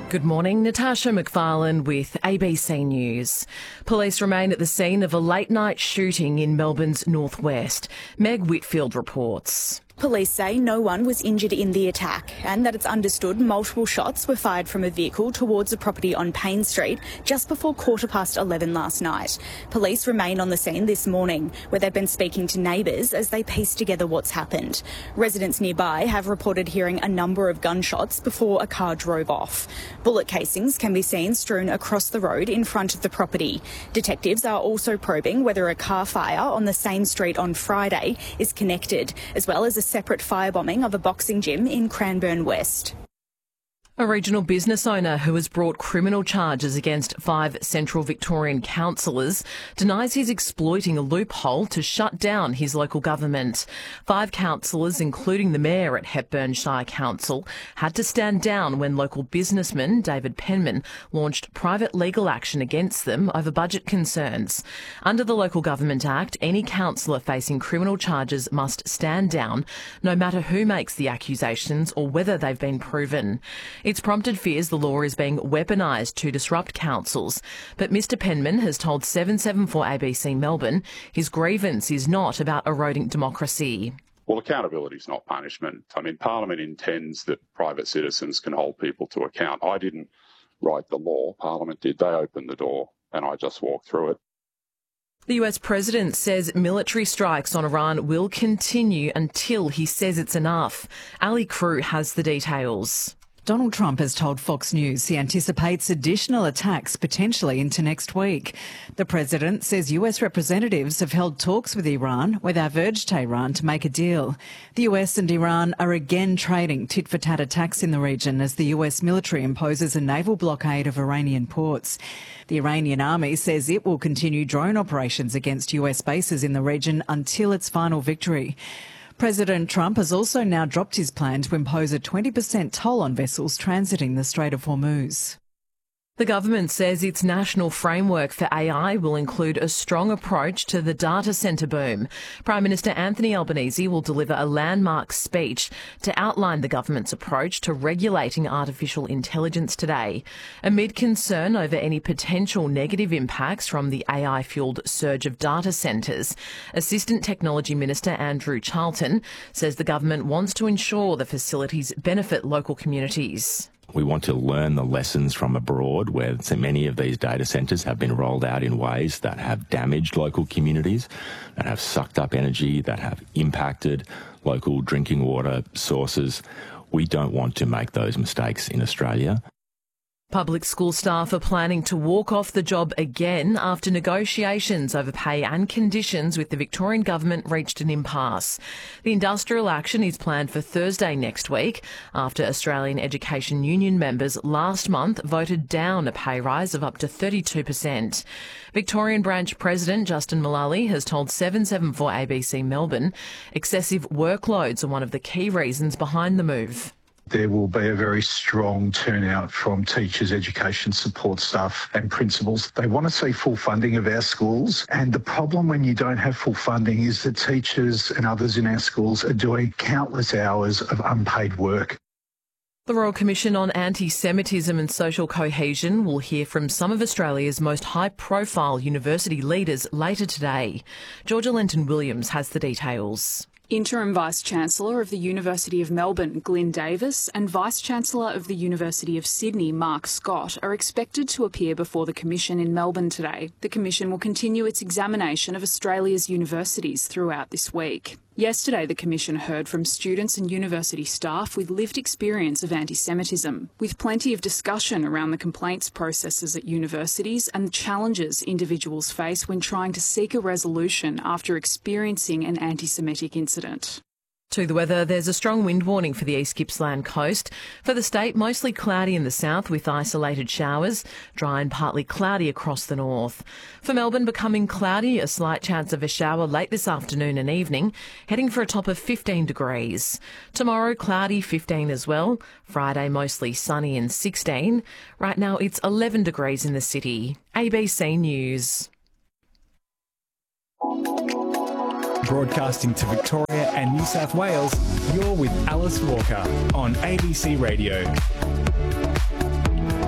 Good morning, Natasha McFarlane with ABC News. Police remain at the scene of a late-night shooting in Melbourne's northwest. Meg Whitfield reports. Police say no one was injured in the attack and that it's understood multiple shots were fired from a vehicle towards a property on Payne Street just before 11:15 last night. Police remain on the scene this morning, where they've been speaking to neighbours as they piece together what's happened. Residents nearby have reported hearing a number of gunshots before a car drove off. Bullet casings can be seen strewn across the road in front of the property. Detectives are also probing whether a car fire on the same street on Friday is connected, as well as a separate firebombing of a boxing gym in Cranbourne West. A regional business owner who has brought criminal charges against 5 Central Victorian councillors denies he's exploiting a loophole to shut down his local government. 5 councillors, including the mayor at Hepburn Shire Council, had to stand down when local businessman David Penman launched private legal action against them over budget concerns. Under the Local Government Act, any councillor facing criminal charges must stand down, no matter who makes the accusations or whether they've been proven. It's prompted fears the law is being weaponised to disrupt councils. But Mr Penman has told 774 ABC Melbourne his grievance is not about eroding democracy. Well, accountability is not punishment. I mean, Parliament intends that private citizens can hold people to account. I didn't write the law. Parliament did. They opened the door and I just walked through it. The US President says military strikes on Iran will continue until he says it's enough. Ali Crew has the details. Donald Trump has told Fox News he anticipates additional attacks potentially into next week. The president says US representatives have held talks with Iran where they've urged Tehran to make a deal. The US and Iran are again trading tit-for-tat attacks in the region as the US military imposes a naval blockade of Iranian ports. The Iranian army says it will continue drone operations against US bases in the region until its final victory. President Trump has also now dropped his plan to impose a 20% toll on vessels transiting the Strait of Hormuz. The government says its national framework for AI will include a strong approach to the data centre boom. Prime Minister Anthony Albanese will deliver a landmark speech to outline the government's approach to regulating artificial intelligence today. Amid concern over any potential negative impacts from the AI-fuelled surge of data centres, Assistant Technology Minister Andrew Charlton says the government wants to ensure the facilities benefit local communities. We want to learn the lessons from abroad where so many of these data centres have been rolled out in ways that have damaged local communities, that have sucked up energy, that have impacted local drinking water sources. We don't want to make those mistakes in Australia. Public school staff are planning to walk off the job again after negotiations over pay and conditions with the Victorian government reached an impasse. The industrial action is planned for Thursday next week after Australian Education Union members last month voted down a pay rise of up to 32%. Victorian Branch President Justin Mullally has told 774 ABC Melbourne excessive workloads are one of the key reasons behind the move. There will be a very strong turnout from teachers, education support staff and principals. They want to see full funding of our schools. And the problem when you don't have full funding is that teachers and others in our schools are doing countless hours of unpaid work. The Royal Commission on Anti-Semitism and Social Cohesion will hear from some of Australia's most high-profile university leaders later today. Georgia Lenton-Williams has the details. Interim Vice-Chancellor of the University of Melbourne, Glyn Davis, and Vice-Chancellor of the University of Sydney, Mark Scott, are expected to appear before the Commission in Melbourne today. The Commission will continue its examination of Australia's universities throughout this week. Yesterday, the Commission heard from students and university staff with lived experience of anti-Semitism, with plenty of discussion around the complaints processes at universities and the challenges individuals face when trying to seek a resolution after experiencing an anti-Semitic incident. To the weather, there's a strong wind warning for the East Gippsland coast. For the state, mostly cloudy in the south with isolated showers, dry and partly cloudy across the north. For Melbourne, becoming cloudy, a slight chance of a shower late this afternoon and evening, heading for a top of 15 degrees. Tomorrow, cloudy, 15 as well. Friday, mostly sunny and 16. Right now, it's 11 degrees in the city. ABC News. Broadcasting to Victoria and New South Wales, you're with Alice Walker on ABC Radio.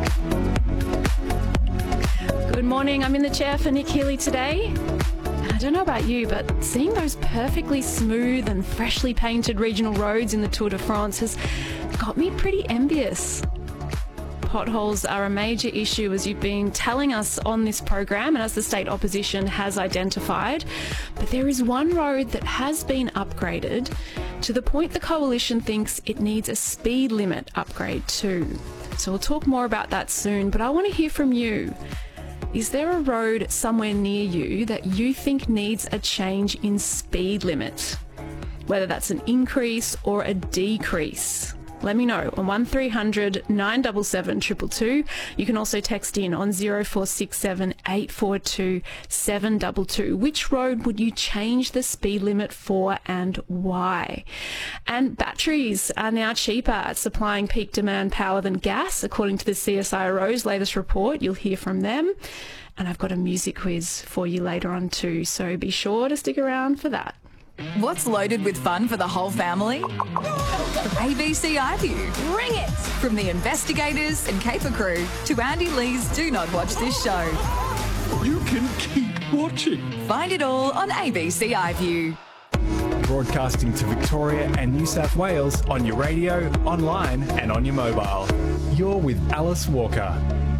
morning. I'm in the chair for Nick Healy today. And I don't know about you, but seeing those perfectly smooth and freshly painted regional roads in the Tour de France has got me pretty envious. Potholes are a major issue, as you've been telling us on this program and as the state opposition has identified. But there is one road that has been upgraded to the point the coalition thinks it needs a speed limit upgrade too. So we'll talk more about that soon, but I want to hear from you. Is there a road somewhere near you that you think needs a change in speed limit? Whether that's an increase or a decrease. Let me know on 1300 977 222. You can also text in on 0467 842 722. Which road would you change the speed limit for and why? And batteries are now cheaper at supplying peak demand power than gas, according to the CSIRO's latest report. You'll hear from them. And I've got a music quiz for you later on too, so be sure to stick around for that. What's loaded with fun for the whole family? ABC iView. Bring it! From the investigators and caper crew to Andy Lee's Do Not Watch This Show. You can keep watching. Find it all on ABC iView. Broadcasting to Victoria and New South Wales on your radio, online and on your mobile. You're with Alice Walker.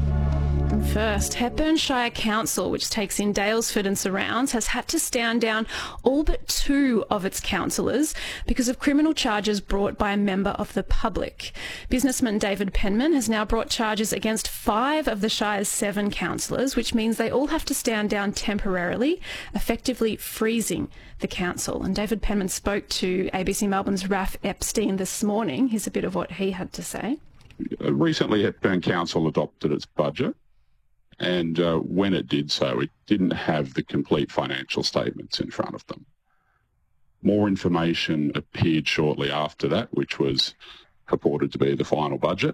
First, Hepburn Shire Council, which takes in Daylesford and surrounds, has had to stand down all but 2 of its councillors because of criminal charges brought by a member of the public. Businessman David Penman has now brought charges against 5 of the Shire's 7 councillors, which means they all have to stand down temporarily, effectively freezing the council. And David Penman spoke to ABC Melbourne's Raph Epstein this morning. Here's a bit of what he had to say. Recently, Hepburn Council adopted its budget. And when it did so, it didn't have the complete financial statements in front of them. More information appeared shortly after that, which was purported to be the final budget.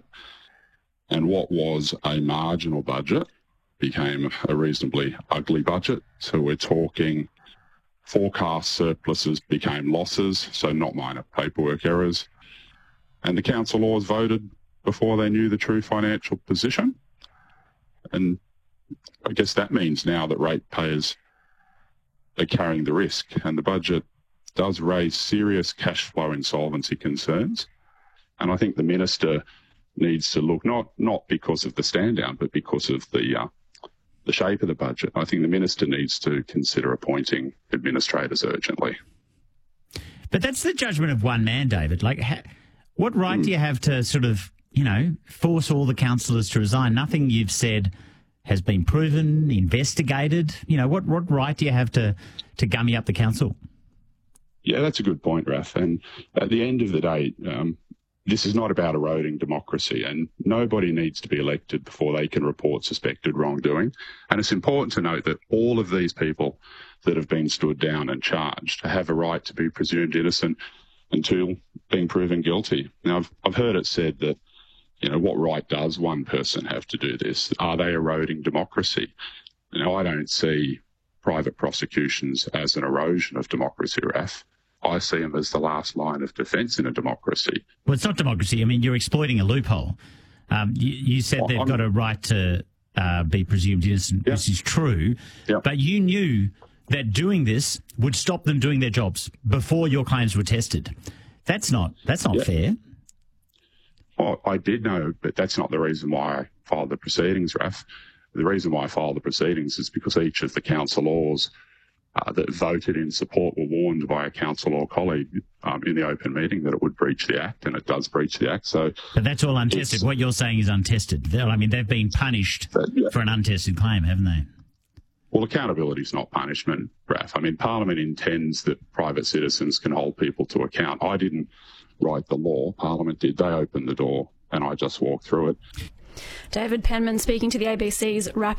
And what was a marginal budget became a reasonably ugly budget. So we're talking forecast surpluses became losses, so not minor paperwork errors. And the council laws voted before they knew the true financial position. And I guess that means now that ratepayers are carrying the risk, and the budget does raise serious cash flow insolvency concerns. And I think the minister needs to look, not because of the stand down, but because of the shape of the budget. I think the minister needs to consider appointing administrators urgently. But that's the judgment of one man, David. Like, what right do you have to sort of, force all the councillors to resign? Nothing you've said has been proven, investigated. What right do you have to gummy up the council? Yeah, that's a good point, Raph. And at the end of the day, this is not about eroding democracy, and nobody needs to be elected before they can report suspected wrongdoing. And it's important to note that all of these people that have been stood down and charged have a right to be presumed innocent until being proven guilty. Now, I've heard it said that, what right does one person have to do this? Are they eroding democracy? I don't see private prosecutions as an erosion of democracy, Raph. I see them as the last line of defence in a democracy. Well, it's not democracy. I mean, you're exploiting a loophole. You said they've got a right to be presumed innocent. Yeah. This is true. Yeah. But you knew that doing this would stop them doing their jobs before your claims were tested. That's not fair. Well, I did know, but that's not the reason why I filed the proceedings, Raph. The reason why I filed the proceedings is because each of the council laws that voted in support were warned by a council law colleague in the open meeting that it would breach the Act, and it does breach the Act. So, but that's all untested. What you're saying is untested. They've been punished for an untested claim, haven't they? Well, accountability is not punishment, Raph. I mean, Parliament intends that private citizens can hold people to account. I didn't write the law. Parliament did. They opened the door, and I just walked through it. David Penman speaking to the ABC's Raph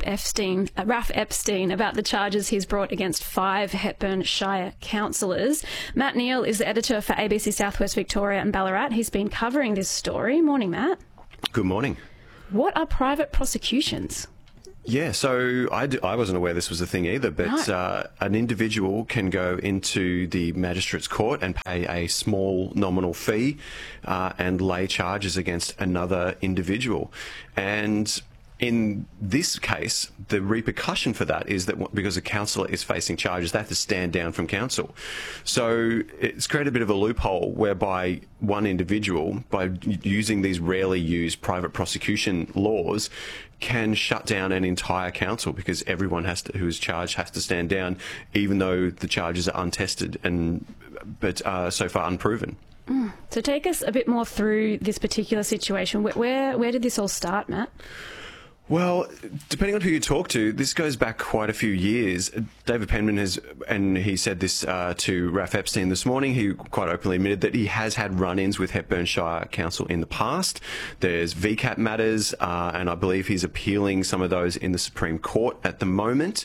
Epstein about the charges he's brought against 5 Hepburn Shire councillors. Matt Neal is the editor for ABC Southwest Victoria and Ballarat. He's been covering this story. Morning, Matt. Good morning. What are private prosecutions? Yeah, so I wasn't aware this was a thing either, but an individual can go into the magistrate's court and pay a small nominal fee and lay charges against another individual. And In this case, the repercussion for that is that because a councillor is facing charges, they have to stand down from council. So it's created a bit of a loophole whereby one individual, by using these rarely used private prosecution laws, can shut down an entire council because everyone who is charged has to stand down, even though the charges are untested but so far unproven. So take us a bit more through this particular situation. Where did this all start, Matt? Well, depending on who you talk to, this goes back quite a few years. David Penman he said this to Ralph Epstein this morning. He quite openly admitted that he has had run-ins with Hepburn Shire Council in the past. There's VCAT matters, and I believe he's appealing some of those in the Supreme Court at the moment.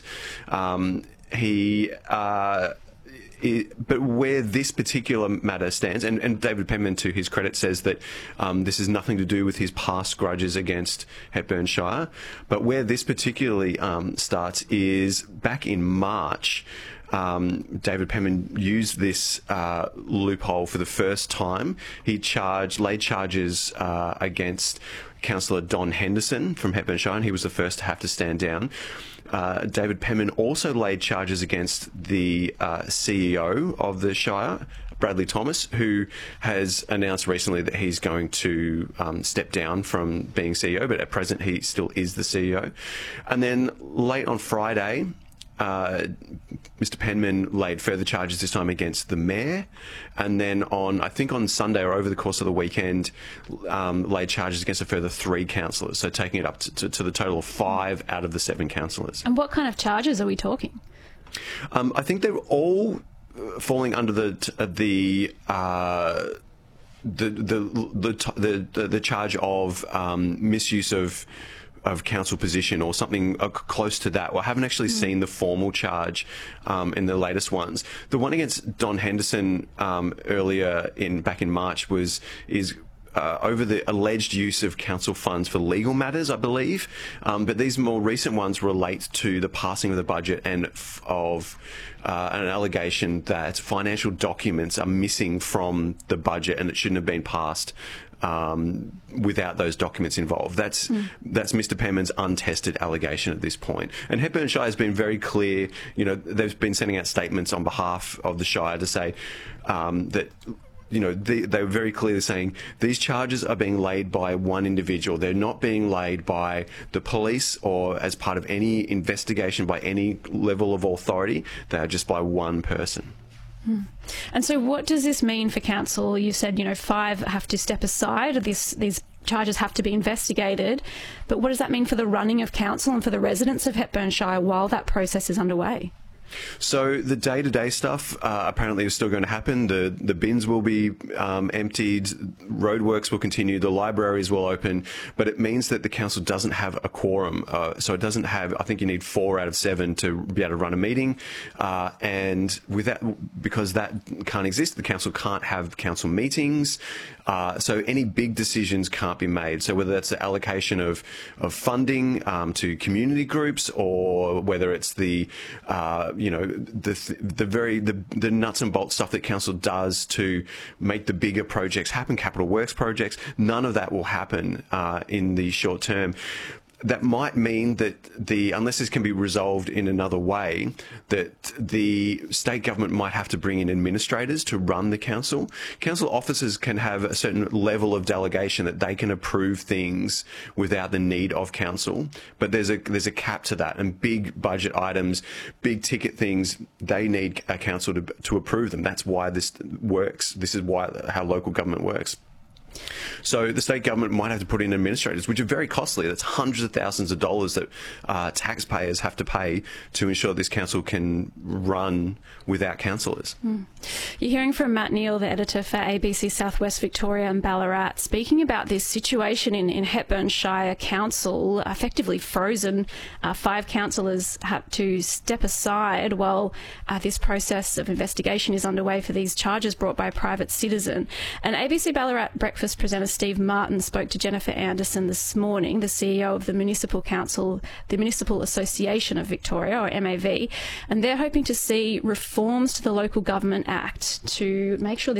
But where this particular matter stands, and David Penman, to his credit, says that this has nothing to do with his past grudges against Hepburn Shire, but where this particularly starts is back in March. David Penman used this loophole for the first time. He laid charges against Councillor Don Henderson from Hepburn Shire, and he was the first to have to stand down. David Penman also laid charges against the CEO of the Shire, Bradley Thomas, who has announced recently that he's going to step down from being CEO, but at present he still is the CEO. And then late on Friday, Mr. Penman laid further charges, this time against the mayor, and then I think on Sunday or over the course of the weekend, laid charges against a further 3 councillors, so taking it up to the total of 5 out of the 7 councillors. And what kind of charges are we talking? I think they're all falling under the charge of misuse of council position or something close to that. Well, I haven't actually seen the formal charge in the latest ones. The one against Don Henderson back in March is over the alleged use of council funds for legal matters, I believe. But these more recent ones relate to the passing of the budget and of an allegation that financial documents are missing from the budget and it shouldn't have been passed without those documents involved. That's Mr. Penman's untested allegation at this point. And Hepburn Shire has been very clear. They've been sending out statements on behalf of the Shire to say that they were very clearly saying these charges are being laid by one individual. They're not being laid by the police or as part of any investigation by any level of authority. They are just by one person. And so what does this mean for council? You said, 5 have to step aside. These charges have to be investigated. But what does that mean for the running of council and for the residents of Hepburn Shire while that process is underway? So the day-to-day stuff apparently is still going to happen. The bins will be emptied, roadworks will continue, the libraries will open, but it means that the council doesn't have a quorum. So it doesn't have, I think you need 4 out of 7 to be able to run a meeting. And with that, because that can't exist, the council can't have council meetings. So any big decisions can't be made. So whether that's the allocation of funding to community groups, or whether it's the nuts and bolts stuff that council does to make the bigger projects happen, capital works projects, none of that will happen in the short term. That might mean that unless this can be resolved in another way, that the state government might have to bring in administrators to run the council. Council officers can have a certain level of delegation that they can approve things without the need of council, but there's a cap to that. And big budget items, big ticket things, they need a council to approve them. That's why this works. This is how local government works. So the state government might have to put in administrators, which are very costly. That's hundreds of thousands of dollars that taxpayers have to pay to ensure this council can run without councillors. You're hearing from Matt Neal, the editor for ABC Southwest Victoria and Ballarat, speaking about this situation in Hepburn Shire Council, effectively frozen. 5 councillors had to step aside while this process of investigation is underway for these charges brought by a private citizen. And ABC Ballarat Breakfast presenter Steve Martin spoke to Jennifer Anderson this morning, the CEO of the Municipal Council, the Municipal Association of Victoria, or MAV, and they're hoping to see reforms to the Local Government Act to make sure this